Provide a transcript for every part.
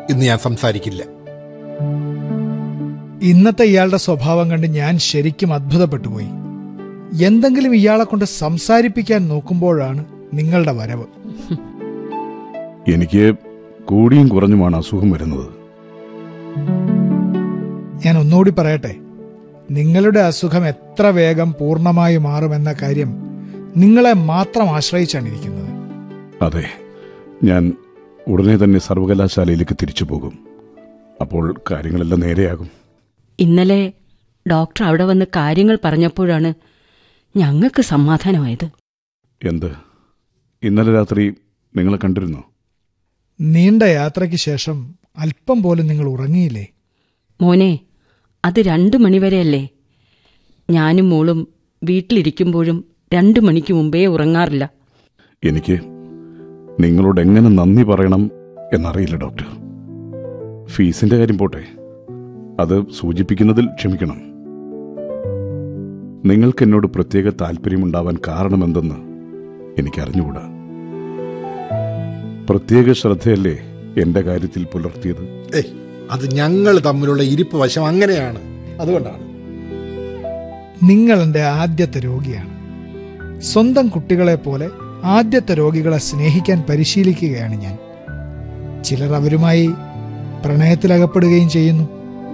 ഇന്ന് ഞാൻ സംസാരിക്കില്ല. ഇന്നത്തെ ഇയാളുടെ സ്വഭാവം കണ്ട് ഞാൻ ശരിക്കും അത്ഭുതപ്പെട്ടു പോയി. എന്തെങ്കിലും ഇയാളെ കൊണ്ട് സംസാരിപ്പിക്കാൻ നോക്കുമ്പോഴാണ് നിങ്ങളുടെ വരവ്. എനിക്ക് കൂടിയും കുറഞ്ഞുമാണ് അസുഖം വരുന്നത്. ഞാൻ ഒന്നുകൂടി പറയട്ടെ, നിങ്ങളുടെ അസുഖം എത്ര വേഗം പൂർണ്ണമായി മാറുമെന്ന കാര്യം നിങ്ങളെ മാത്രം ആശ്രയിച്ചാണ് ഇരിക്കുന്നത്. അതെ, ഞാൻ ഉടനെ തന്നെ സർവകലാശാലയിലേക്ക് തിരിച്ചു പോകും. അപ്പോൾ കാര്യങ്ങളെല്ലാം നേരെയാകും. ഇന്നലെ ഡോക്ടർ അവിടെ വന്ന് കാര്യങ്ങൾ പറഞ്ഞപ്പോഴാണ് ഞങ്ങൾക്ക് സമാധാനമായത്. എന്ത്? ഇന്നലെ രാത്രി നിങ്ങളെ കണ്ടിരുന്നോ? നീണ്ട യാത്രയ്ക്ക് ശേഷം അല്പം പോലും നിങ്ങൾ ഉറങ്ങിയില്ലേ? മോനെ, അത് 2 മണിവരെയല്ലേ. ഞാനും മോളും വീട്ടിലിരിക്കുമ്പോഴും 2 മണിക്ക് മുമ്പേ ഉറങ്ങാറില്ല. എനിക്ക് നിങ്ങളോട് എങ്ങനെ നന്ദി പറയണം എന്നറിയില്ല ഡോക്ടർ. ഫീസിന്റെ കാര്യം പോട്ടെ, അത് സൂചിപ്പിക്കുന്നതിൽ ക്ഷമിക്കണം. നിങ്ങൾക്ക് എന്നോട് പ്രത്യേക താല്പര്യമുണ്ടാവാൻ കാരണമെന്തെന്ന് എനിക്കറിഞ്ഞുകൂടാ. പ്രത്യേക ശ്രദ്ധയല്ലേ എന്റെ കാര്യത്തിൽ പുലർത്തിയത്? അത് ഞങ്ങൾ തമ്മിലുള്ള ഇരിപ്പ് വശം അങ്ങനെയാണ്, അതുകൊണ്ടാണ്. നിങ്ങൾ എൻ്റെ ആദ്യത്തെ രോഗിയാണ്. സ്വന്തം കുട്ടികളെ പോലെ ആദ്യത്തെ രോഗികളെ സ്നേഹിക്കാൻ പരിശീലിക്കുകയാണ് ഞാൻ. ചിലർ അവരുമായി പ്രണയത്തിലകപ്പെടുകയും ചെയ്യുന്നു.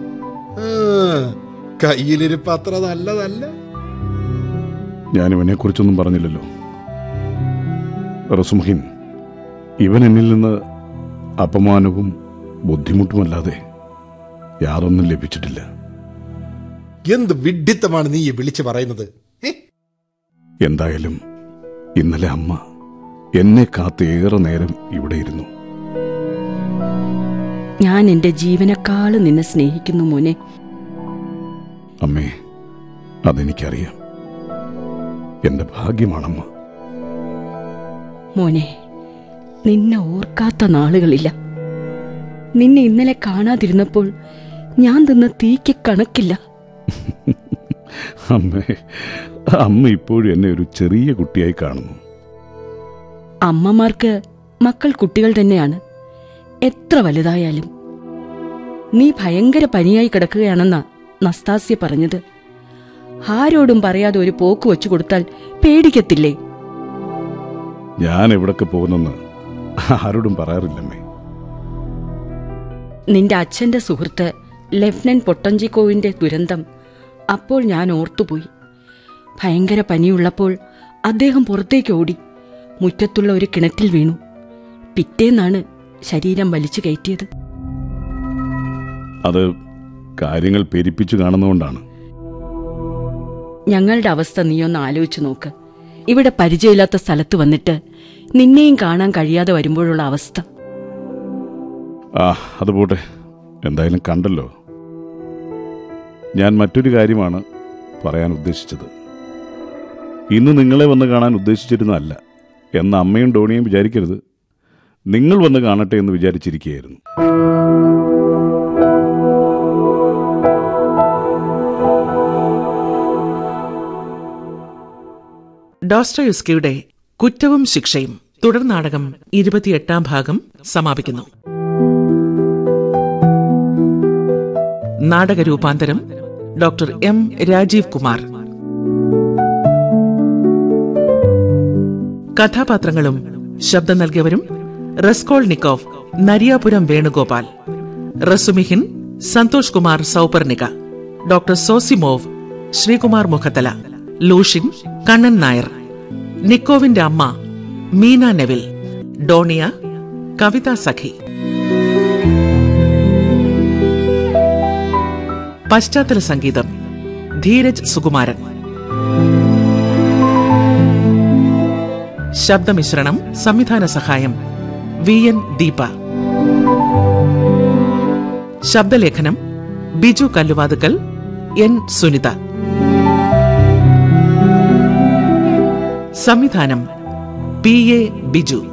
കയ്യിലിരിപ്പ് അത്ര നല്ലതല്ല. ഞാനിവനെ കുറിച്ചൊന്നും പറഞ്ഞില്ലല്ലോ റസുമഹിൻ. ഇവൻ എന്നിൽ നിന്ന് അപമാനവും ബുദ്ധിമുട്ടുമല്ലാതെ യാതൊന്നും ലഭിച്ചിട്ടില്ല. എന്ത് വിഡ്ഢിത്തമാണ് നീ വിളിച്ചു പറയുന്നത്? എന്തായാലും ഇന്നലെ അമ്മ എന്നെ കാത്ത് ഏറെ നേരം ഇവിടെ ഇരുന്നു. ഞാൻ എന്റെ ജീവനേക്കാളും നിന്നെ സ്നേഹിക്കുന്നു മോനെ. അമ്മേ, അതെനിക്കറിയാം. എന്റെ ഭാഗ്യമാണമ്മ. മോനെ, നിന്നെ ഓർക്കാത്ത നാളുകളില്ല. നിന്നെ ഇന്നലെ കാണാതിരുന്നപ്പോൾ ഞാൻ തിന്ന തീക്ക് കണക്കില്ല. അമ്മേ, അമ്മ ഇപ്പോഴും എന്നെ ഒരു ചെറിയ കുട്ടിയായി കാണുന്നു. അമ്മമാർക്ക് മക്കൾ കുട്ടികൾ തന്നെയാണ്, എത്ര വലുതായാലും. നീ ഭയങ്കര പനിയായി കിടക്കുകയാണെന്നാ നസ്താസ്യ പറഞ്ഞത്. ആരോടും പറയാതെ ഒരു പോക്ക് വെച്ചു കൊടുത്താൽ പേടിക്കത്തില്ലേ? ഞാൻ എവിടൊക്കെ പോകുന്നെന്ന് ആരോടും പറയാറില്ലമ്മേ. നിന്റെ അച്ഛന്റെ സുഹൃത്ത് ലഫ്റ്റനന്റ് പൊട്ടഞ്ചിക്കോവിന്റെ ദുരന്തം അപ്പോൾ ഞാൻ ഓർത്തുപോയി. ഭയങ്കര പനിയുള്ളപ്പോൾ അദ്ദേഹം പുറത്തേക്ക് ഓടി മുറ്റത്തുള്ള ഒരു കിണറ്റിൽ വീണു. പിറ്റേന്നാണ് ശരീരം വലിച്ചു കയറ്റിയത്. അത് കാര്യങ്ങൾ പെരിപ്പിച്ചു കാണുന്നതുകൊണ്ടാണ്. ഞങ്ങളുടെ അവസ്ഥ നീയൊന്ന് ആലോചിച്ചു നോക്ക്. ഇവിടെ പരിചയമില്ലാത്ത സ്ഥലത്ത് വന്നിട്ട് നിന്നെയും കാണാൻ കഴിയാതെ വരുമ്പോഴുള്ള അവസ്ഥ. അത് പോട്ടെ, എന്തായാലും കണ്ടല്ലോ. ഞാൻ മറ്റൊരു കാര്യമാണ് പറയാൻ ഉദ്ദേശിച്ചത്. ഇന്ന് നിങ്ങളെ വന്ന് കാണാൻ ഉദ്ദേശിച്ചിരുന്നതല്ല എന്ന അമ്മയും ഡോണിയും വിചാരിക്കരുത്. നിങ്ങൾ വന്ന് കാണട്ടെ എന്ന് വിചാരിച്ചിരിക്കുകയായിരുന്നു. ഡോസ്റ്റോയുസ്കിയുടെ കുറ്റവും ശിക്ഷയും തുടർ നാടകം 28-ാം ഭാഗം സമാപിക്കുന്നു. നാടക രൂപാന്തരം ഡോക്ടർ എം രാജീവ് കുമാർ. കഥാപാത്രങ്ങളും ശബ്ദം നൽകിയവരും: Raskolnikov Nariyapuram Venugopal, Razumikhin Santhosh Kumar Sauparnika, doctor Zosimov Sreekumar Mukhathala, Luzhin Kannan Nair, നിക്കോവിന്റെ അമ്മ മീന നെവിൽ, ഡോണിയ കവിത സഖി. പശ്ചാത്തല സംഗീതം ധീരജ് സുകുമാരൻ. ശബ്ദമിശ്രണം സംവിധാന സഹായം VN ദീപ. ശബ്ദലേഖനം ബിജു കല്ലുവാതുക്കൽ, N സുനിത. സംവിധാനം PA ബിജു.